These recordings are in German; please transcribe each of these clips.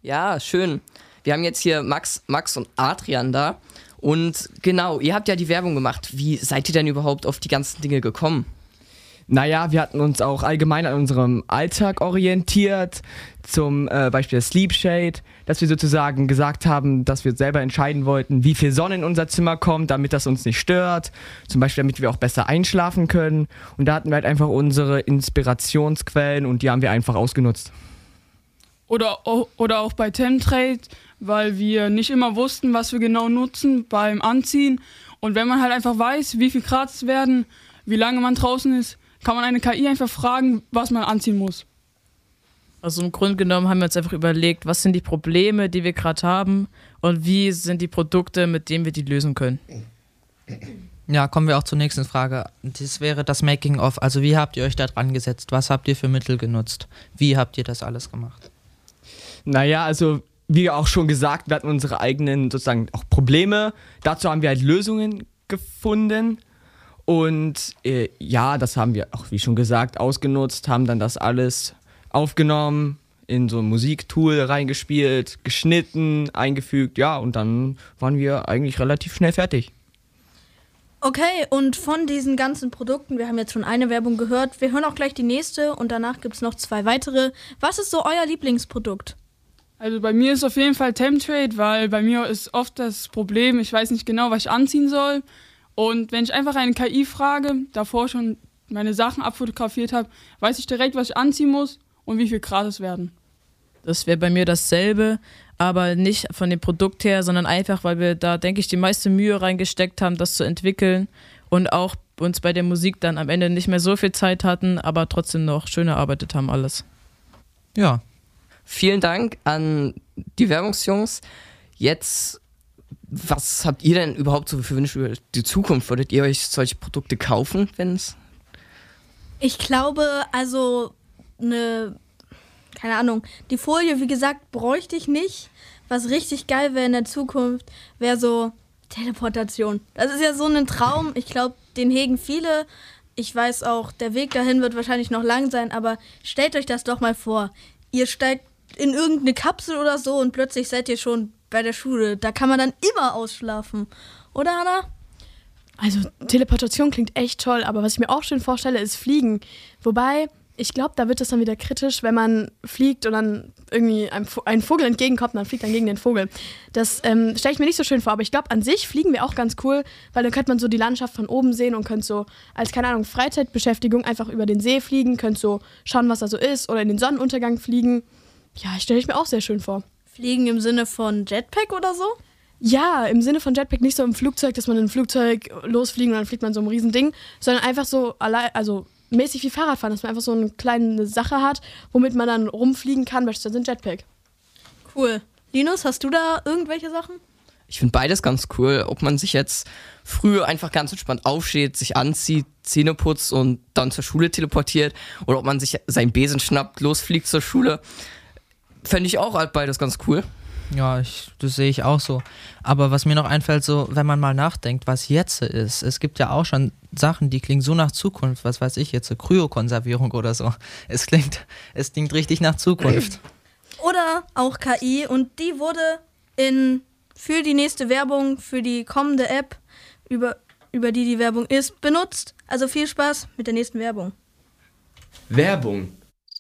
Ja, schön. Wir haben jetzt hier Max und Adrian da. Und genau, ihr habt ja die Werbung gemacht. Wie seid ihr denn überhaupt auf die ganzen Dinge gekommen? Naja, wir hatten uns auch allgemein an unserem Alltag orientiert, zum Beispiel der Sleep Shade, dass wir sozusagen gesagt haben, dass wir selber entscheiden wollten, wie viel Sonne in unser Zimmer kommt, damit das uns nicht stört, zum Beispiel damit wir auch besser einschlafen können. Und da hatten wir halt einfach unsere Inspirationsquellen und die haben wir einfach ausgenutzt. Oder auch bei Temtrade, weil wir nicht immer wussten, was wir genau nutzen beim Anziehen. Und wenn man halt einfach weiß, wie viel Grad es werden, wie lange man draußen ist, kann man eine KI einfach fragen, was man anziehen muss. Also im Grunde genommen haben wir uns einfach überlegt, was sind die Probleme, die wir gerade haben und wie sind die Produkte, mit denen wir die lösen können. Ja, kommen wir auch zur nächsten Frage. Das wäre das Making-of. Also wie habt ihr euch da dran gesetzt? Was habt ihr für Mittel genutzt? Wie habt ihr das alles gemacht? Naja, also wie auch schon gesagt, wir hatten unsere eigenen sozusagen auch Probleme. Dazu haben wir halt Lösungen gefunden. Und ja, das haben wir auch, wie schon gesagt, ausgenutzt, haben dann das alles aufgenommen, in so ein Musiktool reingespielt, geschnitten, eingefügt, ja, und dann waren wir eigentlich relativ schnell fertig. Okay, und von diesen ganzen Produkten, wir haben jetzt schon eine Werbung gehört, wir hören auch gleich die nächste und danach gibt es noch 2 weitere. Was ist so euer Lieblingsprodukt? Also bei mir ist auf jeden Fall Temtrade, weil bei mir ist oft das Problem, ich weiß nicht genau, was ich anziehen soll. Und wenn ich einfach eine KI frage, davor schon meine Sachen abfotografiert habe, weiß ich direkt, was ich anziehen muss und wie viel Grad es werden. Das wäre bei mir dasselbe, aber nicht von dem Produkt her, sondern einfach, weil wir da, denke ich, die meiste Mühe reingesteckt haben, das zu entwickeln und auch uns bei der Musik dann am Ende nicht mehr so viel Zeit hatten, aber trotzdem noch schön erarbeitet haben alles. Ja. Vielen Dank an die Werbungsjungs. Jetzt, was habt ihr denn überhaupt so für Wünsche für die Zukunft? Würdet ihr euch solche Produkte kaufen, wenn es... Ich glaube, also keine Ahnung, die Folie, wie gesagt, bräuchte ich nicht. Was richtig geil wäre in der Zukunft, wäre so Teleportation. Das ist ja so ein Traum, ich glaube, den hegen viele. Ich weiß auch, der Weg dahin wird wahrscheinlich noch lang sein, aber stellt euch das doch mal vor. Ihr steigt in irgendeine Kapsel oder so und plötzlich seid ihr schon bei der Schule. Da kann man dann immer ausschlafen. Oder, Hannah? Also Teleportation klingt echt toll, aber was ich mir auch schön vorstelle, ist Fliegen. Wobei, ich glaube, da wird es dann wieder kritisch, wenn man fliegt und dann irgendwie ein Vogel entgegenkommt und dann fliegt dann gegen den Vogel. Das stelle ich mir nicht so schön vor, aber ich glaube, an sich fliegen wäre auch ganz cool, weil dann könnte man so die Landschaft von oben sehen und könnte so als, keine Ahnung, Freizeitbeschäftigung einfach über den See fliegen, könnte so schauen, was da so ist oder in den Sonnenuntergang fliegen. Ja, stelle ich mir auch sehr schön vor. Fliegen im Sinne von Jetpack oder so? Ja, im Sinne von Jetpack nicht so im Flugzeug, dass man in ein Flugzeug losfliegen und dann fliegt man so ein Riesending, sondern einfach so also mäßig wie Fahrradfahren, dass man einfach so eine kleine Sache hat, womit man dann rumfliegen kann, beispielsweise ein Jetpack. Cool. Linus, hast du da irgendwelche Sachen? Ich finde beides ganz cool, ob man sich jetzt früh einfach ganz entspannt aufsteht, sich anzieht, Zähne putzt und dann zur Schule teleportiert oder ob man sich seinen Besen schnappt, losfliegt zur Schule. Fände ich auch halt beides ganz cool. Ja, das sehe ich auch so. Aber was mir noch einfällt, so, wenn man mal nachdenkt, was jetzt ist, es gibt ja auch schon Sachen, die klingen so nach Zukunft, was weiß ich jetzt, so Kryokonservierung oder so. Es klingt richtig nach Zukunft. Oder auch KI und die wurde für die nächste Werbung, für die kommende App, über die Werbung ist, benutzt. Also viel Spaß mit der nächsten Werbung. Werbung.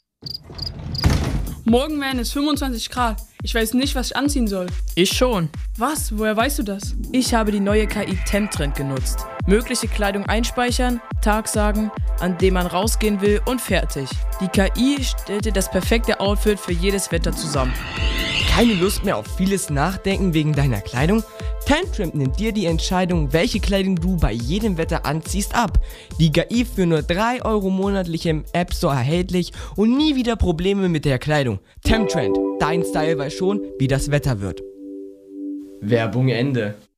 Morgen werden es 25 Grad. Ich weiß nicht, was ich anziehen soll. Ich schon. Was? Woher weißt du das? Ich habe die neue KI Temtrend genutzt. Mögliche Kleidung einspeichern, Tag sagen, an dem man rausgehen will und fertig. Die KI stellte das perfekte Outfit für jedes Wetter zusammen. Keine Lust mehr auf vieles Nachdenken wegen deiner Kleidung? Temtrend nimmt dir die Entscheidung, welche Kleidung du bei jedem Wetter anziehst, ab. Die KI für nur 3 € monatlich im App Store erhältlich und nie wieder Probleme mit der Kleidung. Temtrend, dein Style weiß schon, wie das Wetter wird. Werbung Ende.